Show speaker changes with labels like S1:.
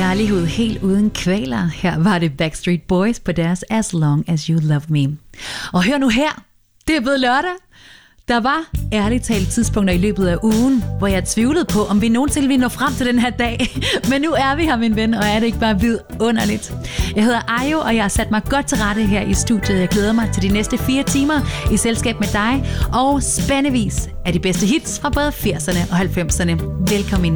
S1: kærlighed helt uden kvaler. Her var det Backstreet Boys på deres As Long As You Love Me. Og hør nu her, det er blevet lørdag. Der var ærligt talt tidspunkter i løbet af ugen, hvor jeg tvivlede på, om vi nogensinde ville nå frem til den her dag. Men nu er vi her, min ven, og er det ikke bare vidunderligt. Jeg hedder Ayo, og jeg har sat mig godt til rette her i studiet. Jeg glæder mig til de næste 4 timer i selskab med dig, og spændevis af de bedste hits fra både 80'erne og 90'erne. Velkommen